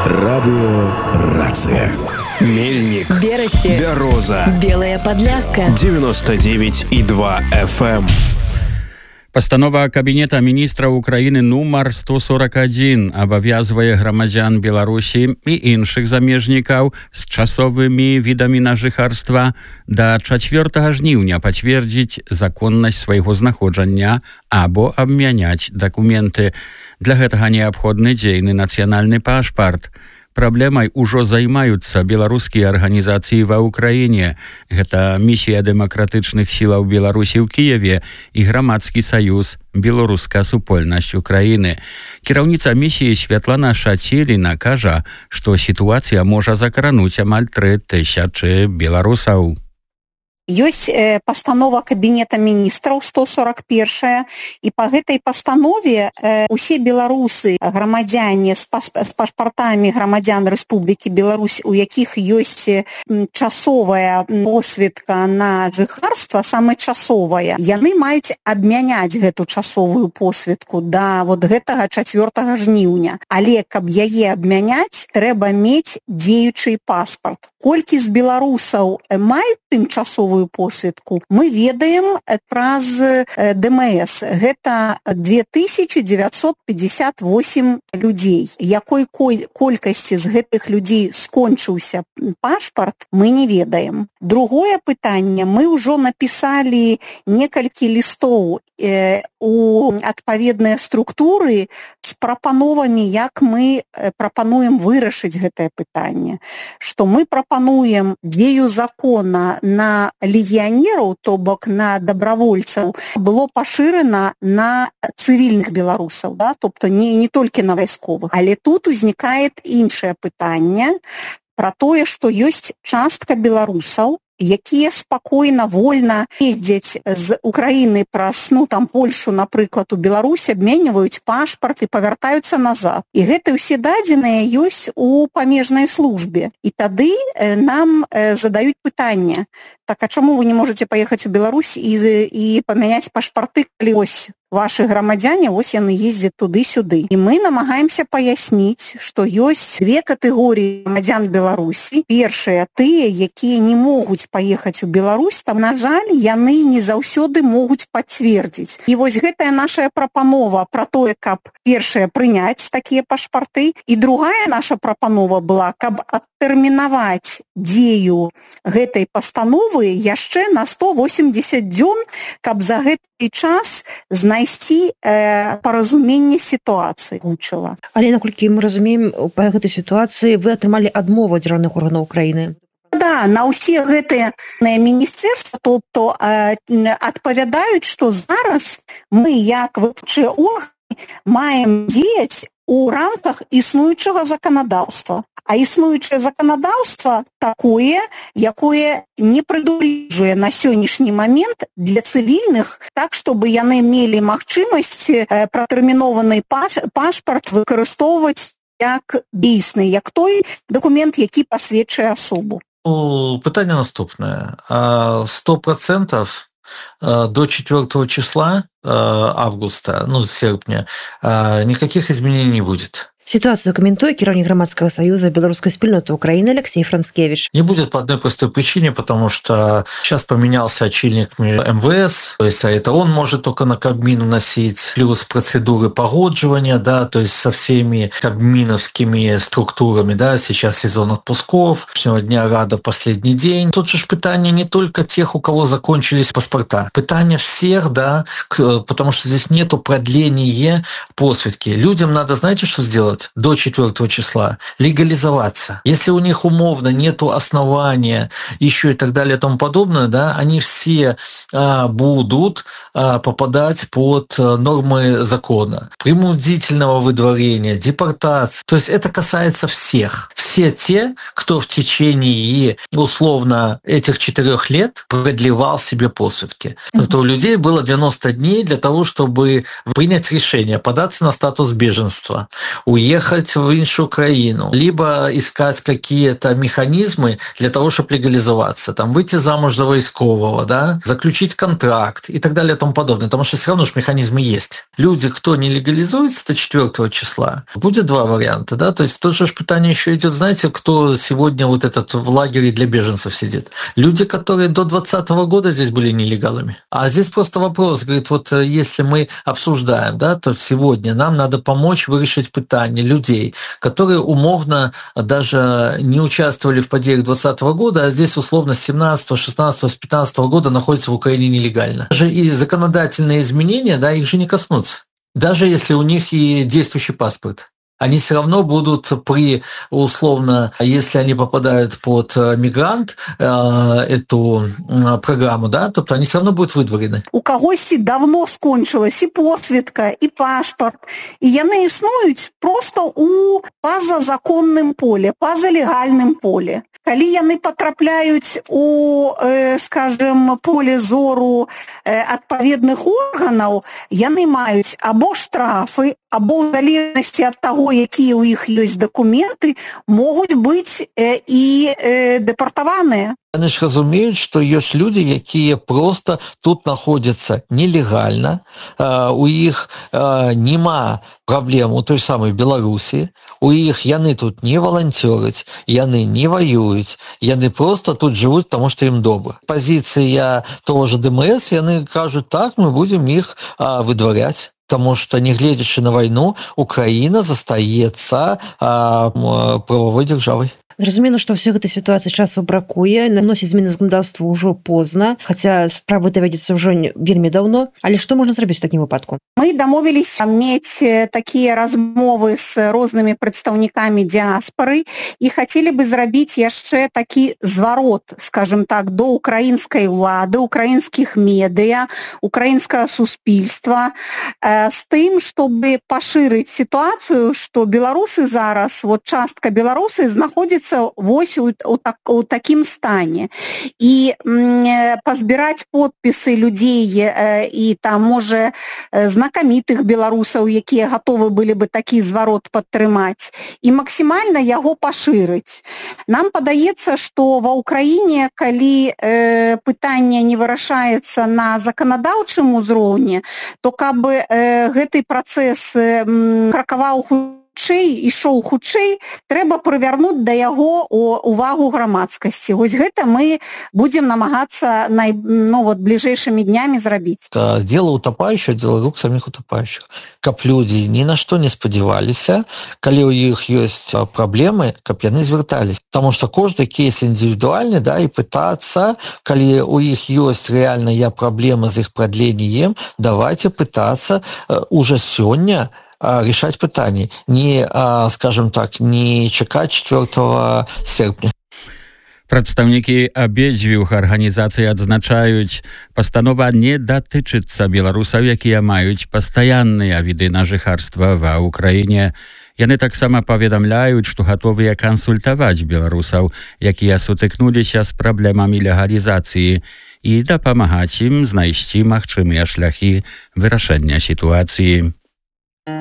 Радио «Рация». Мельник, Берасти, Бяроза, Белая Подляска, 99,2 FM. Пастанова Кабінета міністра України нумар 141 абавязвае грамадзян Беларусі і іншых замежнікаў з часовымі відамі на жыхарства да 4 жніўня пацвердзіць законнасць свайго знаходжання або абмяняць дакументы. Для гэтага неабходны дзейны нацыянальны пашпарт. Праблемай ужо займаюцца беларускія арганізацыі ва ўкраіне. Гэта місія дэмакратычных сілаў Беларусі ў Кіеве і грамадскі саюз «Беларуска супольнасць Украіны». Кіраўніца місіі Святлана Шаціліна кажа, што сітуацыя можа закрануць амаль 3000 беларусаў. Ёсць пастанова Кабінета міністраў 141, і па гэтай пастанове усе беларусы, грамадзяне з пашпартамі грамадзян Рэспублікі Беларусь, у якіх ёсць часовая посведка на жыхарства, саме часовая, яны маюць абмяняць гэту часовую посведку да вот гэтага 4 жніўня. Але каб яе абмяняць, трэба мець дзеючы паспарт. Колькі з беларусаў маюць тымчасовую посведку, мы ведаем праз ДМС. Гэта 2958 людзей. Якой колькасці з гэтых людзей скончыўся пашпарт, мы не ведаем. Другое пытанне, мы ўжо напісалі некалькі лістоў у адпаведныя структуры з прапановамі, як мы прапануем вырашыць гэтае пытанне. Што мы прапануем дзею закона на легіянераў, то бок на дабравольцаў, было пашырана на цывільных беларусаў, да? Тобто не толькі на вайсковых. Але тут узнікае іншае пытанне пра тое, што ёсць частка беларусаў, якія спакойна, вольна ездзяць з Украіны праз, Польшу, напрыклад, у Беларусь, абменьваюць пашпарт і павяртаюцца назад. І гэты ўсе дадзеныя ёсць у памежнай службе. І тады нам задаюць пытанне: так, а чаму вы не можаце паехаць у Беларусь і памяняць пашпарты, калі ось ваши грамадзяне, ось яны ездзяць туды-сюды. І мы намагаемся паясніць, што ёсць две катэгорыі грамадзян Беларусі. Першыя тыя, якія не могуць паехаць у Беларусь, там, на жаль, яны не заўсёды могуць пацвердзіць. І вось гэтая наша прапанова пра тое, каб першае прыняць такія пашпарты, і другая наша прапанова была, каб адтэрмінаваць дзею гэтай пастановы яшчэ на 180 дзён, каб за гэты час знайсці паразуменне сітуацыі. Але, наколькі мы разумеем, па гэтай сітуацыі вы атрымалі адмову дзяржаўных органаў Украіны. Да, на ўсе гэтыя міністэрства, тобто адпавядаюць, што зараз мы, як выбарчыя органы, маем дзеяць у рамках існуючага заканадаўства. А існуючае заканадаўства такое, якое не прадугледжвае на сённяшні момент для цывільных, так, чтобы яны мелі магчымасць пратэрмінованы пашпарт выкарыстоўваць як дзейсны, як той дакумент, які пасведчае асобу. Пытанне наступнае. 100% до 4 числа августа, серпня, никаких изменений не будет. Ситуацию комментует кіраўнік громадского союза белорусской спільноты Украины Алексей Францкевич. Не будет по одной простой причине, потому что сейчас поменялся очільник МВС, то есть это он может только на Кабмин вносить, плюс процедуры погодживания, да, то есть со всеми кабминовскими структурами, да, сейчас сезон отпусков, сегодня дня Рада последний день. Тут же пытание не только тех, у кого закончились паспорта, пытание всех, да, потому что здесь нету продления посвідки. Людям надо, знаете, что сделать? До 4 числа легализоваться. Если у них умовно нету основания, еще и так далее и тому подобное, да, они все будут попадать под нормы закона. Принудительного выдворения, депортации. То есть это касается всех. Все те, кто в течение условно этих 4 лет продлевал себе посвідки. То у людей было 90 дней для того, чтобы принять решение, податься на статус беженства, уехать ехать в иншую краину, либо искать какие-то механизмы для того, чтобы легализоваться, там, выйти замуж за войскового, да, заключить контракт и так далее и тому подобное, потому что все равно же механизмы есть. Люди, кто не легализуется до 4 числа, будет два варианта, да, то есть тоже питание еще идет, знаете, кто сегодня вот этот в лагере для беженцев сидит. Люди, которые до 2020 года здесь были нелегалами. А здесь просто вопрос, говорит, вот если мы обсуждаем, да, то сегодня нам надо помочь вырешить питание людей, которые умовно даже не участвовали в подеях 2020 года, а здесь условно с 17, 16, с 15 года находятся в Украине нелегально. Даже и законодательные изменения, да, их же не коснутся. Даже если у них и действующий паспорт. Они все равно будут при, условно, если они попадают под мигрант, эту программу, да, то они все равно будут выдворены. У кагосьці давно скончылась і посвідка, і пашпарт, і яны існуюць проста у пазазаконным поле, пазалегальным поле. Калі яны потрапляюць у, скажем, поле зору адпаведных органаў, яны маюць або штрафы, або ў залежнасці ад таго, якія ў іх ёсць дакументы, могуць быць і дэпартаваныя. Яны ж разумеюць, што ёсць людзі, якія проста тут находзяцца нелегальна, у іх няма праблем у той самай Беларусі, у іх яны тут не валанцёраць, яны не ваююць, яны просто тут жывуць, таму што ім добра. Пазіцыя того же ДМС, яны кажуць, так, мы будзем іх выдваряць. Потому что, не глядячи на войну, Украина застаецца правовой державой. Зразумела, што ўсёй гэтай сітуацыі часу бракуе, наносіць змены заканадаўства ўжо позна, хаця справа давядзецца ўжо вельмі даўно. Але што можна зрабіць у такім выпадку? Мы дамовіліся мець такія размовы з рознымі прадстаўнікамі дыаспары і хацелі бы зрабіць яшчэ такі зварот, скажем так, до украінскай улады, украінскіх медыа, украінскага суспільства, з тым, чтобы пашырыць сітуацыю, што беларусы зараз, вот частка беларусы знаходзіцца вось у такім стане. І пазбіраць подпісы людзей і там, можа, знакамітых беларусаў, якія гатовы былі бы такі зварот падтрымаць, і максімальна яго пашырыць. Нам падаецца, што ва Ўкраіне, калі пытанне не вырашаецца на заканадаўчым узроўні, то каб гэты працэс кракаваў ішоў хутчэй, трэба прывярнуць да яго увагу грамадскасці. Вось гэта мы будзем намагацца бліжэйшымі днямі зрабіць. Дело утопающего, дело рук самих утопающих. Каб людзі ні на што не спадзяваліся, калі ў іх ёсць праблемы, каб яны звяртались. Потому что кожны кейс индивидуальный, да, и пытаться, калі у іх ёсць реальная праблема з іх продлением, давайте пытаться уже сёння решать пытанні, не, скажем так, не чакаць 4 серпня. Прадстаўнікі абедзвюх арганізацый адзначаюць, пастанова не датычыцца беларусаў, якія маюць пастаянныя віды на жыхарства ва Ўкраіне. Яны таксама паведамляюць, што гатовыя кансультаваць беларусаў, якія сутыкнуліся з праблемамі легалізацыі, і дапамагаць ім знайсці магчымыя шляхі вырашэння сітуацыі.